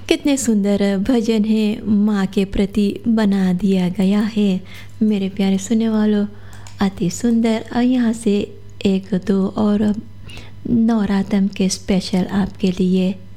कितने सुंदर भजन है माँ के प्रति बना दिया गया है मेरे प्यारे सुनने वालों। अति सुंदर। और यहाँ से एक दो और नवरात्र के स्पेशल आपके लिए